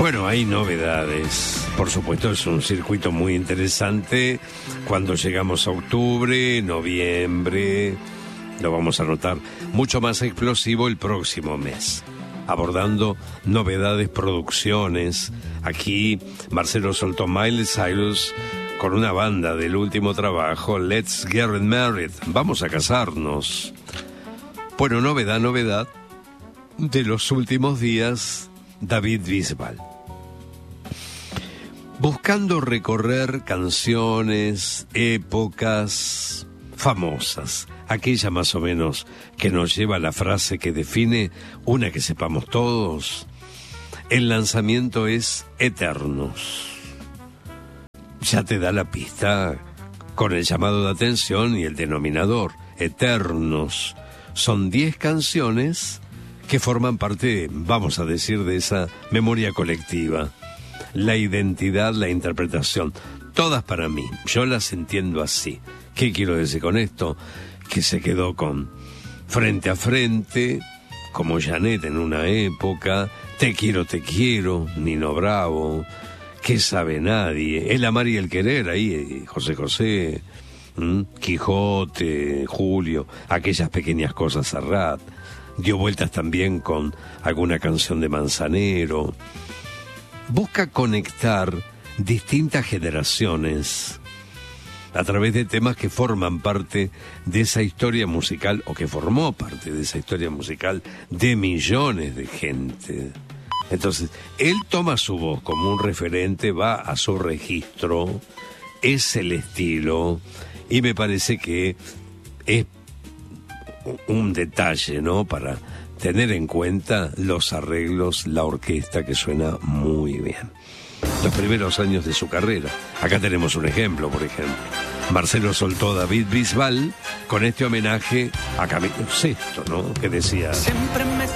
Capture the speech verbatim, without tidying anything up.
Bueno, hay novedades. Por supuesto, es un circuito muy interesante. Cuando llegamos a octubre, noviembre, lo vamos a notar mucho más explosivo el próximo mes, abordando novedades, producciones. Aquí Marcelo soltó Miley Cyrus con una banda del último trabajo, Let's Get Married. Vamos a casarnos. Bueno, novedad, novedad de los últimos días, David Bisbal. Buscando recorrer canciones, épocas famosas, aquella más o menos que nos lleva a la frase que define una que sepamos todos. El lanzamiento es Eternos. Ya te da la pista con el llamado de atención y el denominador. Eternos. Son diez canciones que forman parte, vamos a decir, de esa memoria colectiva. La identidad, la interpretación, todas para mí. Yo las entiendo así. ¿Qué quiero decir con esto? Que se quedó con Frente a Frente, como Janet en una época, Te quiero, te quiero, Nino Bravo, ¿Qué sabe nadie? El amar y el querer, ahí José José, ¿m? Quijote, Julio, aquellas pequeñas cosas, Serrat. Dio vueltas también con alguna canción de Manzanero. Busca conectar distintas generaciones a través de temas que forman parte de esa historia musical, o que formó parte de esa historia musical de millones de gente. Entonces, él toma su voz como un referente, va a su registro, es el estilo, y me parece que es un detalle, ¿no?, para tener en cuenta los arreglos, la orquesta, que suena muy bien. Los primeros años de su carrera. Acá tenemos un ejemplo, por ejemplo. Marcelo soltó David Bisbal con este homenaje a Camilo Sesto, ¿no?, que decía... Siempre me